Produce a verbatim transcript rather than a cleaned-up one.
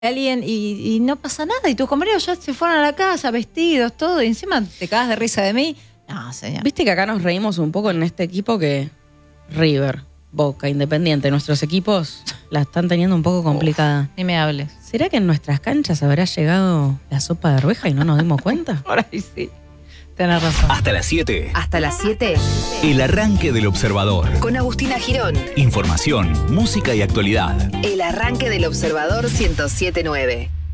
alguien y, y no pasa nada, y tus compañeros ya se fueron a la casa, vestidos, todo, y encima te cagas de risa de mí. No, señor. Viste que acá nos reímos un poco en este equipo que River, Boca, Independiente, nuestros equipos la están teniendo un poco complicada. Uf, ni me hables. ¿Será que en nuestras canchas habrá llegado la sopa de arveja y no nos dimos cuenta? Por ahí sí. Tenés razón. Hasta las siete. Hasta las siete. El arranque del Observador. Con Agustina Girón. Información, música y actualidad. El arranque del Observador ciento siete punto nueve.